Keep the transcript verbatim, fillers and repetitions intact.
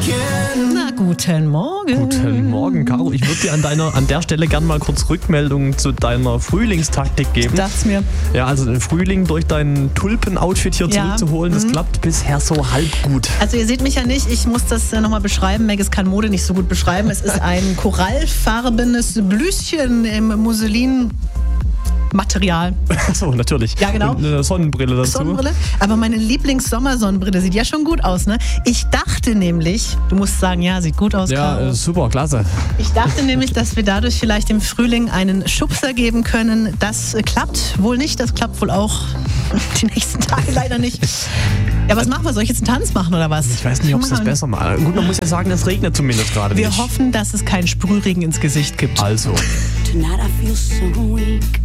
Na, guten Morgen. Guten Morgen, Caro. Ich würde dir an, deiner, an der Stelle gerne mal kurz Rückmeldung zu deiner Frühlingstaktik geben. Ich dachte mir. Ja, also den Frühling durch dein Tulpen-Outfit hier Ja. zurückzuholen, das Mhm. klappt bisher so halb gut. Also ihr seht mich ja nicht, ich muss das nochmal beschreiben. Maggis kann Mode nicht so gut beschreiben. Es ist ein korallfarbenes Blüschen im Musselin-Material. Achso, natürlich. Ja, genau. Und eine Sonnenbrille dazu. Sonnenbrille. Aber meine Lieblings-Sommersonnenbrille sieht ja schon gut aus, ne? Ich dachte nämlich, du musst sagen, ja, sieht gut aus, Ja, Caro. äh, super, klasse. Ich dachte nämlich, dass wir dadurch vielleicht im Frühling einen Schubser geben können. Das äh, klappt wohl nicht, das klappt wohl auch die nächsten Tage leider nicht. Ja, was machen wir? Soll ich jetzt einen Tanz machen oder was? Ich weiß nicht, ob es das besser macht. Gut, man muss ja sagen, es regnet zumindest gerade Wir nicht. hoffen, dass es keinen Sprühregen ins Gesicht gibt. Also. Tonight I feel so weak.